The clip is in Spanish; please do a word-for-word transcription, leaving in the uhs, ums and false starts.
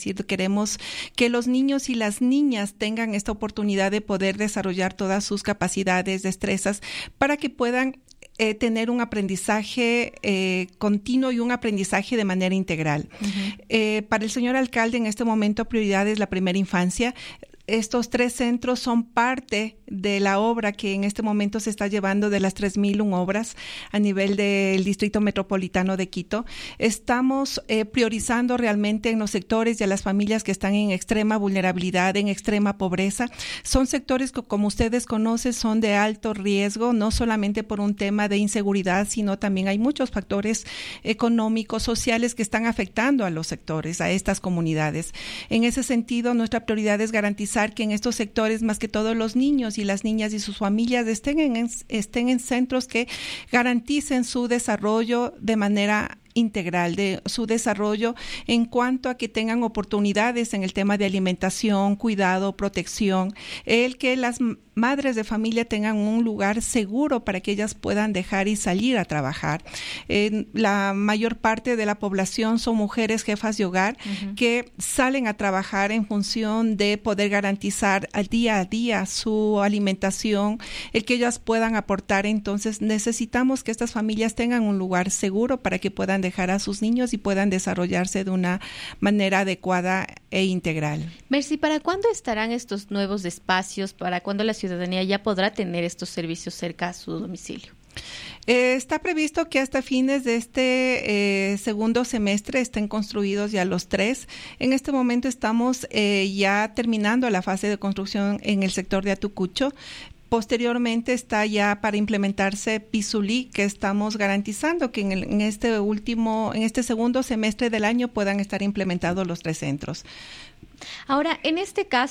decir, queremos que los niños y las niñas tengan esta oportunidad de poder desarrollar todas sus capacidades, destrezas, para que puedan Eh, tener un aprendizaje eh, continuo y un aprendizaje de manera integral. Uh-huh. Eh, para el señor alcalde, en este momento, prioridad es la primera infancia. Estos tres centros son parte de la obra que en este momento se está llevando de las tres mil una obras a nivel del Distrito Metropolitano de Quito. Estamos eh, priorizando realmente en los sectores y a las familias que están en extrema vulnerabilidad, en extrema pobreza. Son sectores que, como ustedes conocen, son de alto riesgo, no solamente por un tema de inseguridad, sino también hay muchos factores económicos, sociales que están afectando a los sectores, a estas comunidades. En ese sentido, nuestra prioridad es garantizar que en estos sectores, más que todos los niños y las niñas y sus familias estén en, estén en centros que garanticen su desarrollo de manera integral, de su desarrollo en cuanto a que tengan oportunidades en el tema de alimentación, cuidado, protección, el que las madres de familia tengan un lugar seguro para que ellas puedan dejar y salir a trabajar. Eh, la mayor parte de la población son mujeres jefas de hogar uh-huh. que salen a trabajar en función de poder garantizar al día a día su alimentación, el que ellas puedan aportar. Entonces necesitamos que estas familias tengan un lugar seguro para que puedan dejar a sus niños y puedan desarrollarse de una manera adecuada e integral. Mercy, ¿para cuándo estarán estos nuevos espacios? ¿Para cuándo la ciudadanía ya podrá tener estos servicios cerca a su domicilio? Eh, está previsto que hasta fines de este eh, segundo semestre estén construidos ya los tres. En este momento estamos eh, ya terminando la fase de construcción en el sector de Atucucho. Posteriormente está ya para implementarse Pizulí, que estamos garantizando que en, el, en este último, en este segundo semestre del año puedan estar implementados los tres centros. Ahora, en este caso,